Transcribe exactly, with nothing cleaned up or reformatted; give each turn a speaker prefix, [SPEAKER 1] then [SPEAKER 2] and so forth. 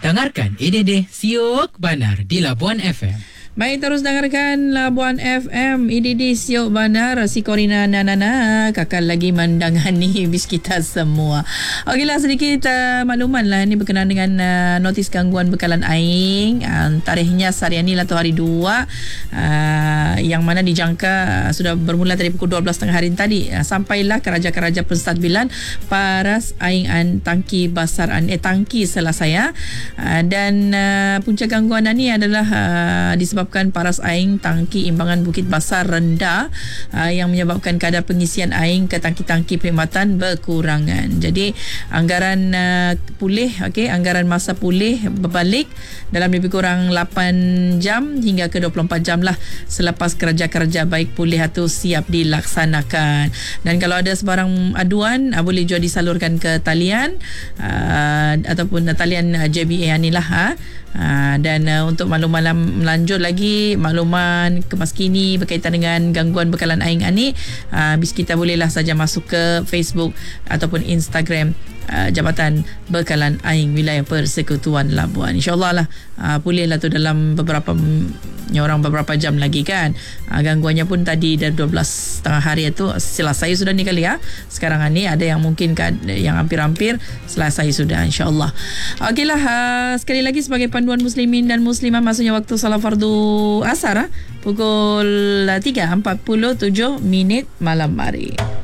[SPEAKER 1] Dengarkan E D D Siok Banar di Labuan F M.
[SPEAKER 2] Baik, terus dengarkan Labuan F M, E D D Siok Banar, si Korina Nanana, kakak lagi mendangani bis kita semua. Okeylah, sedikit uh, makluman lah, ini berkenaan dengan uh, notis gangguan bekalan aing. Uh, tarikhnya seharian ni lah tu hari dua, uh, yang mana dijangka uh, sudah bermula dari pukul dua belas tiga puluh hari tadi. Uh, sampailah keraja-keraja penstabilan paras aing an tangki basar an eh tangki salah saya. Uh, dan uh, punca gangguan ni adalah uh, disebabkan paras aing tangki imbangan Bukit Basar rendah, uh, yang menyebabkan kadar pengisian aing ke tangki-tangki perkhidmatan berkurangan. Jadi anggaran uh, pulih, okey, anggaran masa pulih berbalik dalam lebih kurang lapan jam hingga ke dua puluh empat jam lah selepas kerja-kerja baik pulih itu siap dilaksanakan. Dan kalau ada sebarang aduan, uh, boleh juga disalurkan ke talian uh, ataupun talian uh, J B A ni lah. Ha? Uh, dan uh, untuk makluman lanjut lagi, makluman kemas kini berkaitan dengan gangguan bekalan aing ani, uh, bis kita bolehlah saja masuk ke Facebook ataupun Instagram uh, Jabatan Bekalan Aing Wilayah Persekutuan Labuan. InsyaAllah lah uh, pulihlah tu dalam beberapa ya orang beberapa jam lagi kan. Uh, gangguannya pun tadi dah dua belas setengah hari itu selesai sudah ni kali ya. Sekarang ni ada yang mungkin kan, yang hampir-hampir selesai sudah, insyaAllah. Okeylah, uh, sekali lagi sebagai panduan muslimin dan muslimah, maksudnya waktu salat fardu asar, pukul tiga empat puluh tujuh minit malam hari.